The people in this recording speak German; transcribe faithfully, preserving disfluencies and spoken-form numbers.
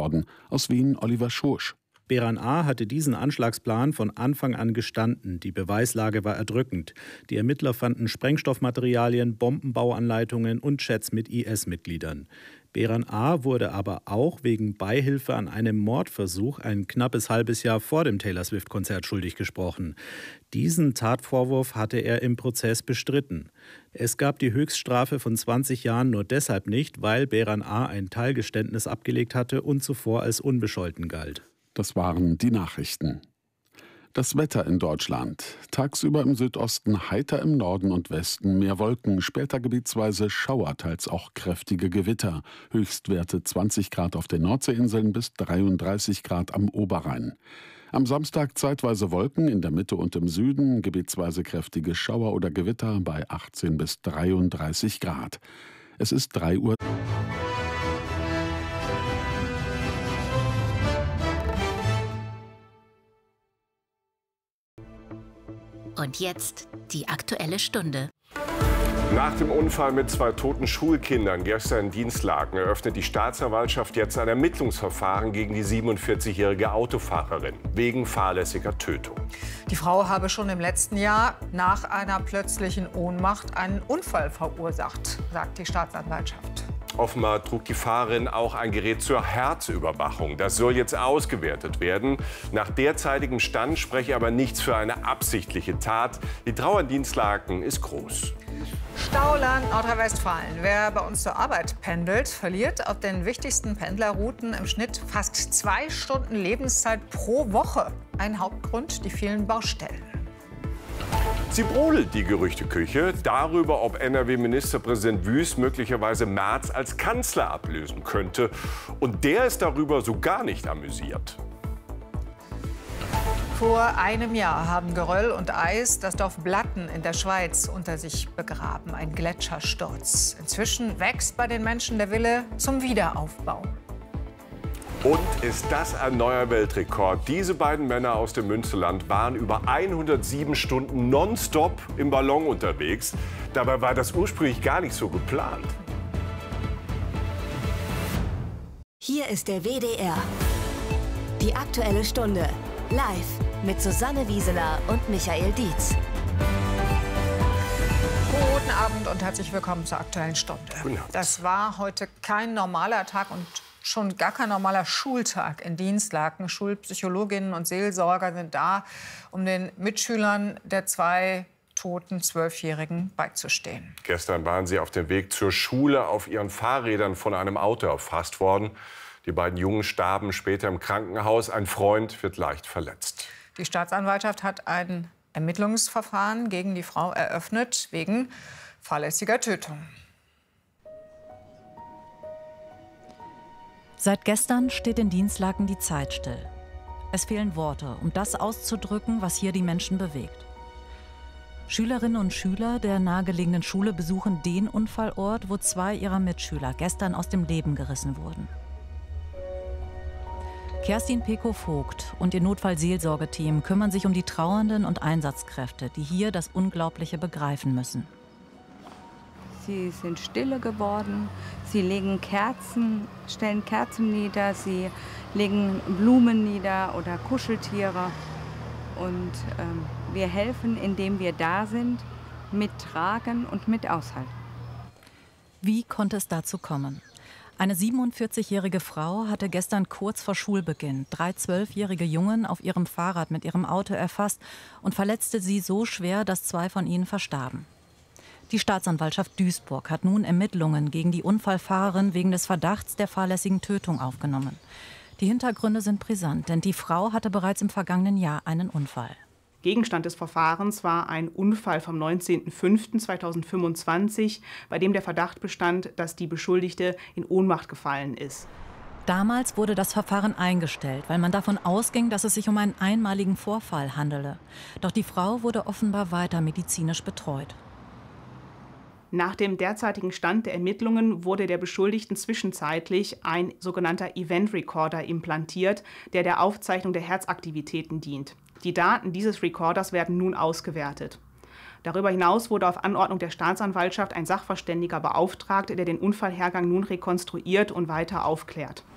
worden. Aus Wien Oliver Schursch. Beran A. hatte diesen Anschlagsplan von Anfang an gestanden. Die Beweislage war erdrückend. Die Ermittler fanden Sprengstoffmaterialien, Bombenbauanleitungen und Chats mit I S-Mitgliedern. Beran A. wurde aber auch wegen Beihilfe an einem Mordversuch ein knappes halbes Jahr vor dem Taylor-Swift-Konzert schuldig gesprochen. Diesen Tatvorwurf hatte er im Prozess bestritten. Es gab die Höchststrafe von zwanzig Jahren nur deshalb nicht, weil Beran A. ein Teilgeständnis abgelegt hatte und zuvor als unbescholten galt. Das waren die Nachrichten. Das Wetter in Deutschland. Tagsüber im Südosten heiter, im Norden und Westen mehr Wolken, später gebietsweise Schauer, teils auch kräftige Gewitter. Höchstwerte zwanzig Grad auf den Nordseeinseln bis dreiunddreißig Grad am Oberrhein. Am Samstag zeitweise Wolken in der Mitte und im Süden, gebietsweise kräftige Schauer oder Gewitter bei achtzehn bis dreiunddreißig Grad. Es ist drei Uhr. Und jetzt die Aktuelle Stunde. Nach dem Unfall mit zwei toten Schulkindern gestern in Dinslaken eröffnet die Staatsanwaltschaft jetzt ein Ermittlungsverfahren gegen die siebenundvierzigjährige Autofahrerin wegen fahrlässiger Tötung. Die Frau habe schon im letzten Jahr nach einer plötzlichen Ohnmacht einen Unfall verursacht, sagt die Staatsanwaltschaft. Offenbar trug die Fahrerin auch ein Gerät zur Herzüberwachung. Das soll jetzt ausgewertet werden. Nach derzeitigem Stand spreche aber nichts für eine absichtliche Tat. Die Trauer in Dinslaken ist groß. Stauland, Nordrhein-Westfalen. Wer bei uns zur Arbeit pendelt, verliert auf den wichtigsten Pendlerrouten im Schnitt fast zwei Stunden Lebenszeit pro Woche. Ein Hauptgrund, die vielen Baustellen. Sie brodelt, die Gerüchteküche, darüber, ob N R W-Ministerpräsident Wüst möglicherweise Merz als Kanzler ablösen könnte. Und der ist darüber so gar nicht amüsiert. Vor einem Jahr haben Geröll und Eis das Dorf Blatten in der Schweiz unter sich begraben. Ein Gletschersturz. Inzwischen wächst bei den Menschen der Wille zum Wiederaufbau. Und ist das ein neuer Weltrekord? Diese beiden Männer aus dem Münsterland waren über hundertsieben Stunden nonstop im Ballon unterwegs. Dabei war das ursprünglich gar nicht so geplant. Hier ist der W D R. Die Aktuelle Stunde. Live mit Susanne Wieseler und Michael Dietz. Guten Abend und herzlich willkommen zur Aktuellen Stunde. Guten Abend. Das war heute kein normaler Tag und schon gar kein normaler Schultag in Dinslaken. Schulpsychologinnen und Seelsorger sind da, um den Mitschülern der zwei toten Zwölfjährigen beizustehen. Gestern waren sie auf dem Weg zur Schule auf ihren Fahrrädern von einem Auto erfasst worden. Die beiden Jungen starben später im Krankenhaus. Ein Freund wird leicht verletzt. Die Staatsanwaltschaft hat ein Ermittlungsverfahren gegen die Frau eröffnet wegen fahrlässiger Tötung. Seit gestern steht in Dinslaken die Zeit still. Es fehlen Worte, um das auszudrücken, was hier die Menschen bewegt. Schülerinnen und Schüler der nahegelegenen Schule besuchen den Unfallort, wo zwei ihrer Mitschüler gestern aus dem Leben gerissen wurden. Kerstin Pekow-Vogt und ihr Notfallseelsorgeteam kümmern sich um die Trauernden und Einsatzkräfte, die hier das Unglaubliche begreifen müssen. Sie sind stille geworden, sie legen Kerzen, stellen Kerzen nieder, sie legen Blumen nieder oder Kuscheltiere. Und ähm, wir helfen, indem wir da sind, mittragen und mit aushalten. Wie konnte es dazu kommen? Eine siebenundvierzigjährige Frau hatte gestern kurz vor Schulbeginn drei zwölfjährige Jungen auf ihrem Fahrrad mit ihrem Auto erfasst und verletzte sie so schwer, dass zwei von ihnen verstarben. Die Staatsanwaltschaft Duisburg hat nun Ermittlungen gegen die Unfallfahrerin wegen des Verdachts der fahrlässigen Tötung aufgenommen. Die Hintergründe sind brisant, denn die Frau hatte bereits im vergangenen Jahr einen Unfall. Gegenstand des Verfahrens war ein Unfall vom neunzehnten fünften zweitausendfünfundzwanzig, bei dem der Verdacht bestand, dass die Beschuldigte in Ohnmacht gefallen ist. Damals wurde das Verfahren eingestellt, weil man davon ausging, dass es sich um einen einmaligen Vorfall handele. Doch die Frau wurde offenbar weiter medizinisch betreut. Nach dem derzeitigen Stand der Ermittlungen wurde der Beschuldigten zwischenzeitlich ein sogenannter Event Recorder implantiert, der der Aufzeichnung der Herzaktivitäten dient. Die Daten dieses Recorders werden nun ausgewertet. Darüber hinaus wurde auf Anordnung der Staatsanwaltschaft ein Sachverständiger beauftragt, der den Unfallhergang nun rekonstruiert und weiter aufklärt.